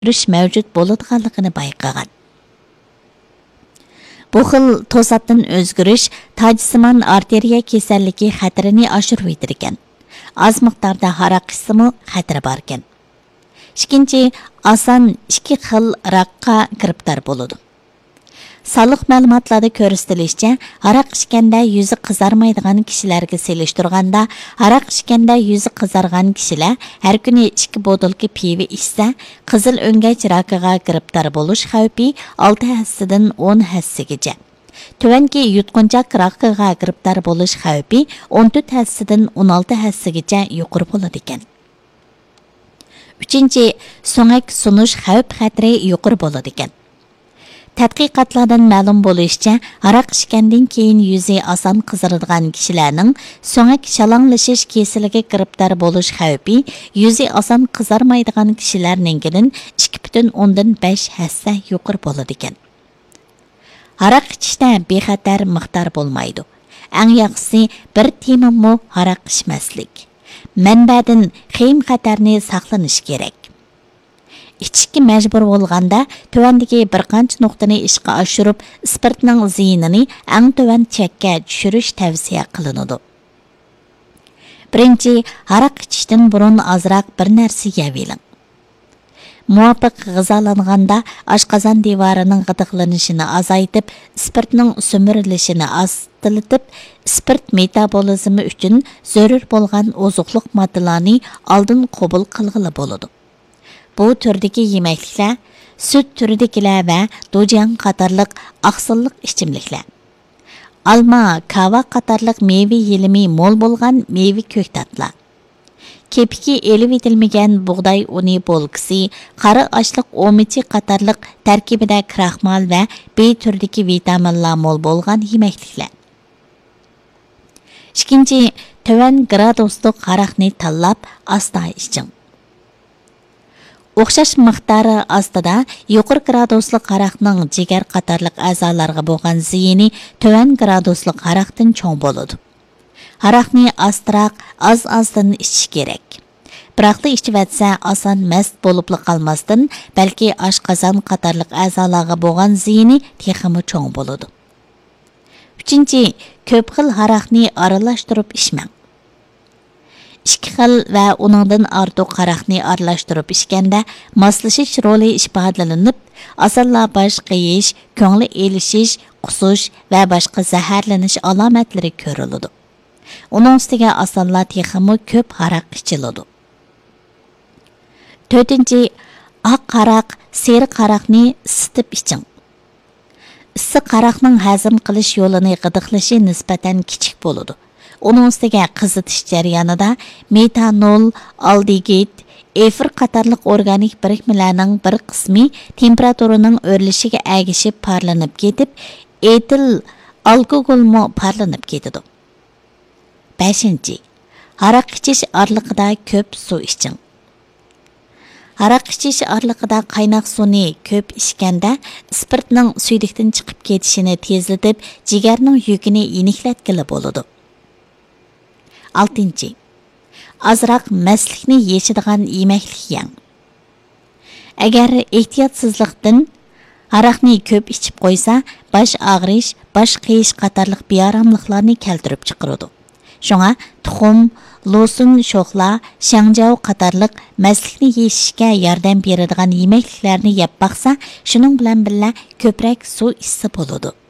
o'zgarish mavjud bo'ladiganligini bayqagan. Bu xil to'satdan o'zgarish tajsimon arteriya kasalligi xatarini oshirib ekan. Az miqdorda aroq ichsimi xatari bor ekan. Ikkinchi, oson ikki xil raqqa giribdor bo'ladi. Sog'liq ma'lumotlarda ko'rsatilishicha, aroq ichganda yuzi qizarmaydigan kishilarga selishtirganda, aroq ichganda yuzi qizargan kishilar har kuni 2 botilka pivo ichsa, qizil o'ngach rakiga giribdor bo'lish xavfi 6 hassadan 10 hassagacha. Tuvanki yutqunchaq rakiga giribdor bo'lish xavfi 14 hassadan 16 hassagacha yuqori bo'ladi ekan. Uchinchi, so'ngak sunish xavf xatri yuqori bo'ladi ekan. Tadqiqotlardan ma'lum bo'lishicha, aroq ichgandan keyin yuzi oson qizaradigan kishilarning so'ngak shalanglashish kasaliga giribdor bo'lish xavfi yuzi oson qizarmaydigan kishilarninkidan 2,5 hassa yuqori bo'ladi ekan. Aroq ichishda bexatar miqdor bo'lmaydi. Eng yaxshisi bir temimmo aroq ichmaslik. Manbadan xim xatarni saqlanish kerak. İçki mecbur bo'lganda tuvandagi bir qancha nuqtani ishga oshirib, spirtning ziyinini eng tuvan chekka tushirish tavsiya qilinadi. Birinchi, aroq ichishdan burun azroq bir narsa yeyiling. Muvofiq g'izolanganda oshqozon devorining g'idiqlanishini azaytib, spirtning sumirilishini ostilitib, spirt metabolizmi uchun zarur bo'lgan ozuqliq moddalarni oldin qabul qilg'ili bo'ladi. Bu turdagi yemekliklar, süt türüdekiler ve dojan qatarlıq aqsilliq ichimliklar. Alma, kava qatarlıq meyve yelimi mol bo'lgan meyve ko'ktatlar. Kepiki elib etilmagan buğday uni bolkisi, qari ashliq omichi qatarlıq tarkibida kraxmal ve B turdagi vitaminlar mol bo'lgan yemekliklar. Ikkinchi, tuvan graduslik aroqni tanlab asta iching. O'xshash miqdori ostida yuqori graduslik aroqning jigar qatorliq a'zolarga bo'lgan ziyini tuvan graduslik aroqdan cho'ng bo'ladi. Aroqni astroq az-azdan ichish kerak. Biroqda ichib etsa oson mast bo'lib qolmasdan, balki oshqozon qatorliq a'zolarga bo'lgan ziyini texmi cho'ng bo'ladi. Uchinchi, ko'p xil aroqni aralashtirib ichmang. 2 xil va uningdan ortiq aroqni aralashtirib ichganda moslashish roli ifodalanib, asalla bosh qiyish, ko'ngli elishish, qusish va boshqa zaharlanish alomatlari ko'riladi. Uning ustiga asalla texmi ko'p aroq ichiladi. 4. Oq aroq, sariq aroqni isitib iching. Issiq aroqning hazm qilish yo'lini g'idiqlashi nisbatan kichik bo'ladi. Onun ustiga qizitish jarayonida metanol, aldegid, efir qatorliq organik birikmalarning bir qismi temperaturaning o'rlishiga agishib parlanib ketib, etil alkogolmo parlanib ketadi. 5. Aroq ichish oraliqida ko'p suv iching. Aroq ichish oraliqida qaynoq suvni ko'p ichganda spirtning suydiqdan chiqib ketishini tezlatib, jigarning yukini yeniklatgili bo'ladi. 6. Azroq maslikni yechadigan yemeklik yeng. Agar ehtiyotsizlikdan aroqni ko'p ichib qo'ysa, bosh og'rish, bosh qiyish qatorliq beoromliklarni keltirib chiqaradi. Shunga tuxum, losun sho'xla, shangjao qatorliq maslikni yeyishga yordam beradigan yemekliklarni yeb baqsa, shuning bilan birga ko'proq suv ichsa bo'ladi.